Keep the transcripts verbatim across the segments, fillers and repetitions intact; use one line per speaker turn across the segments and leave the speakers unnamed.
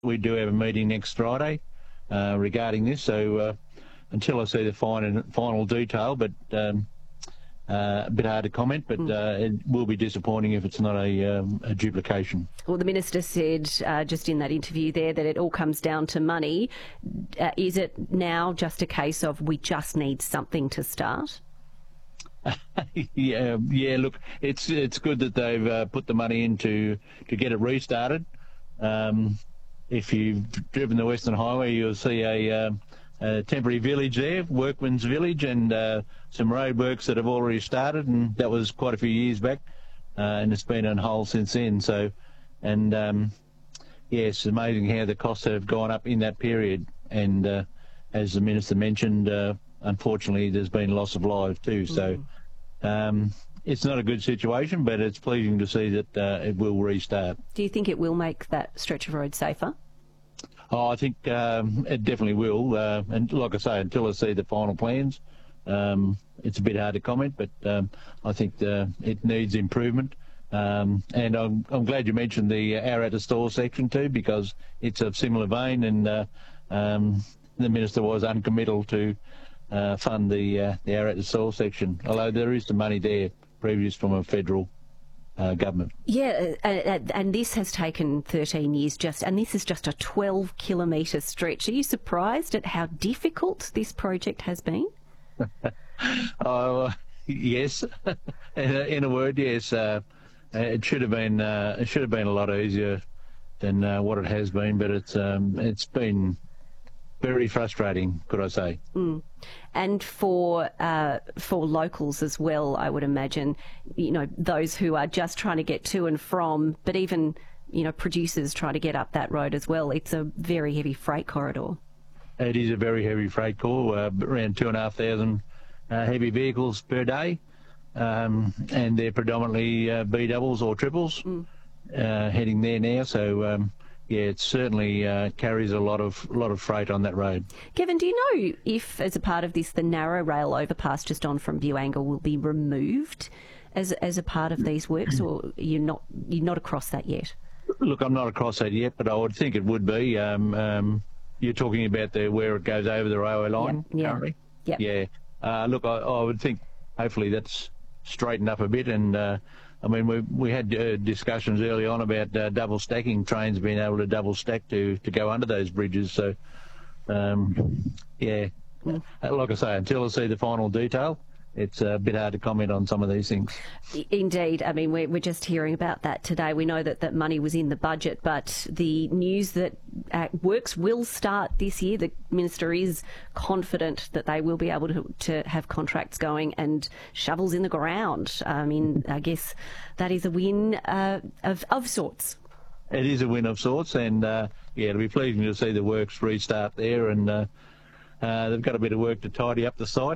We do have a meeting next Friday uh, regarding this, so uh, until I see the final, final detail, but um, uh, a bit hard to comment, but uh, it will be disappointing if it's not a, um, a duplication.
Well, the Minister said uh, just in that interview there that it all comes down to money. Uh, is it now just a case of we just need something to start?
yeah, yeah. Look, it's it's good that they've uh, put the money in to, to get it restarted. Um, if you've driven the Western Highway, you'll see a, uh, a temporary village there, Workman's Village, and uh, some roadworks that have already started, and that was quite a few years back, uh, and it's been on hold since then. So, and um, yeah, it's amazing how the costs have gone up in that period, and uh, as the Minister mentioned, uh, unfortunately, there's been loss of lives too. So um, it's not a good situation, but it's pleasing to see that uh, it will restart.
Do you think it will make that stretch of road safer?
Oh, I think um, it definitely will. Uh, and like I say, until I see the final plans, um, it's a bit hard to comment, but um, I think the, it needs improvement. Um, and I'm, I'm glad you mentioned the hour at the store section too, because it's a similar vein, and uh, um, the Minister was uncommittal to Uh, fund the uh, the hour at the store section, although there is some money there previous from a federal uh, government.
Yeah, and, and this has taken thirteen years just, and this is just a twelve kilometre stretch. Are you surprised at how difficult this project has been?
Oh, yes. in, a, in a word, yes. Uh, it should have been uh, it should have been a lot easier than uh, what it has been, but it's um, it's been very frustrating, could I say.
Mm. And for uh, for locals as well, I would imagine, you know, those who are just trying to get to and from, but even, you know, producers trying to get up that road as well. It's a very heavy freight corridor.
It is a very heavy freight corridor, uh, around two and a half thousand uh, heavy vehicles per day, um, and they're predominantly uh, B doubles or triples mm. uh, heading there now. So. Um, Yeah, it certainly uh, carries a lot of lot of freight on that road.
Kevin, do you know if, as a part of this, the narrow rail overpass just on from Buangle will be removed as as a part of these works, or you're not you're not across that yet?
Look, I'm not across that yet, but I would think it would be. Um, um, you're talking about the where it goes over the railway line
yep.
currently.
Yep.
Yeah. Uh, look, I, I would think hopefully that's straightened up a bit, and. Uh, I mean, we we had uh, discussions early on about uh, double stacking, trains being able to double stack to, to go under those bridges. So, um, yeah, mm. like I say, until I see the final detail, it's a bit hard to comment on some of these things.
Indeed. I mean, we're, we're just hearing about that today. We know that that money was in the budget, but the news that uh, works will start this year, the Minister is confident that they will be able to, to have contracts going and shovels in the ground. I mean, I guess that is a win uh, of, of sorts.
It is a win of sorts, and uh, yeah, it'll be pleasing to see the works restart there, and uh, uh, they've got a bit of work to tidy up the site.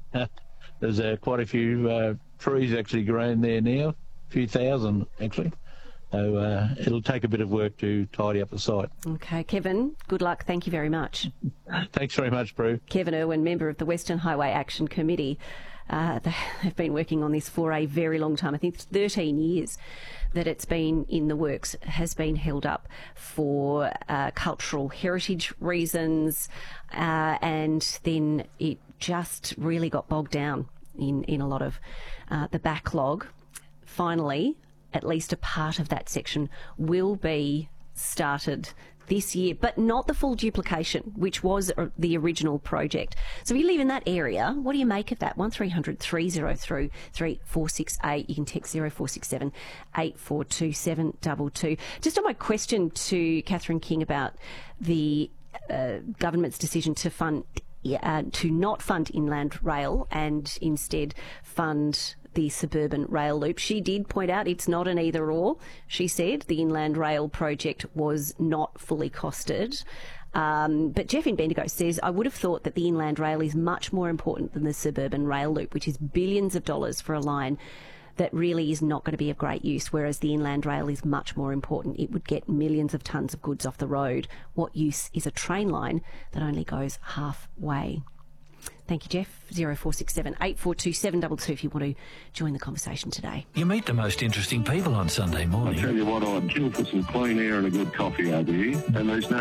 There's uh, quite a few uh, trees actually grown there now, a few thousand actually. So uh, it'll take a bit of work to tidy up the site.
Okay, Kevin, good luck. Thank you very much.
Thanks very much, Prue.
Kevin Irwin, member of the Western Highway Action Committee. Uh, they've been working on this for a very long time. I think it's thirteen years that it's been in the works, has been held up for uh, cultural heritage reasons, uh, and then it just really got bogged down in, in a lot of uh, the backlog. Finally, at least a part of that section will be started this year, but not the full duplication, which was the original project. So if you live in that area, what do you make of that? one three hundred three oh three three four six eight. You can text zero four six seven eight four two seven two two. Just on my question to Catherine King about the uh, government's decision to fund uh, to not fund Inland Rail and instead fund the suburban rail loop. She did point out it's not an either or. She said the Inland Rail project was not fully costed. Um, but Jeff in Bendigo says, I would have thought that the Inland Rail is much more important than the suburban rail loop, which is billions of dollars for a line that really is not going to be of great use, whereas the Inland Rail is much more important. It would get millions of tonnes of goods off the road. What use is a train line that only goes halfway? Thank you, Jeff. zero four six seven eight four two seven two two if you want to join the conversation today.
You meet the most interesting people on Sunday morning.
I'll tell you what, I'd kill for some clean air and a good coffee over here, and there's no